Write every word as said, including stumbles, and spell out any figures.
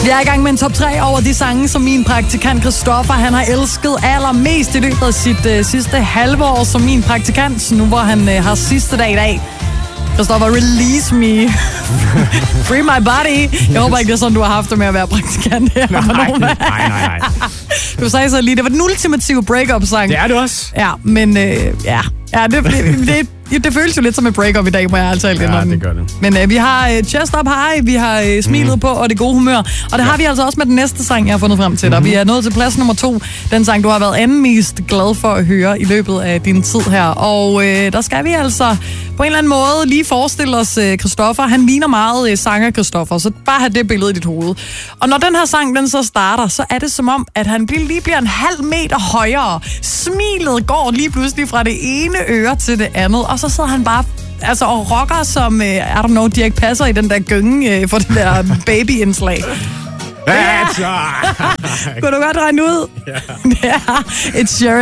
Jeg er i gang med en top tre over de sange, som min praktikant Christoffer, han har elsket allermest i løbet af sit øh, sidste halve år som min praktikant, nu hvor han øh, har sidste dag i dag. Christoffer, release me. Free my body. Jeg håber ikke, det er sådan, du har haft det med at være praktikant her. Nej, nej, nej, nej. Du sagde så lige, det var den ultimative break-up-sang. Det er det også. Ja, men øh, ja, ja det, det, det, det føles jo lidt som et break-up i dag, må jeg altså Ja, det gør det. Men øh, vi har øh, chest up high, vi har øh, smilet mm. på, og det gode humør. Og det ja. har vi altså også med den næste sang, jeg har fundet frem til dig. Mm-hmm. Vi er nået til plads nummer to. Den sang, du har været anden mest glad for at høre i løbet af din tid her. Og øh, der skal vi altså på en eller anden måde lige forestille os øh, Christoffer. Han ligner meget øh, sanger Christoffer, så bare have det billede i dit hoved. Og når den her sang, den så starter, så er det som om, at han lige bliver en halv meter højere. Smilet går lige pludselig fra det ene øre til det andet, og så sidder han bare altså, og rocker som, øh, I don't know, Dirk Passer i den der gynge øh, for det der baby-indslag. Ja. Kunne du godt regne ud? Ja. Ja, it's sure.